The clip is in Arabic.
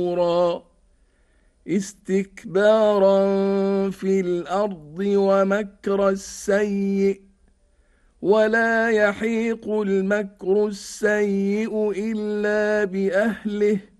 استكبارا في الأرض ومكر السيء ولا يحيق المكر السيء إلا بأهله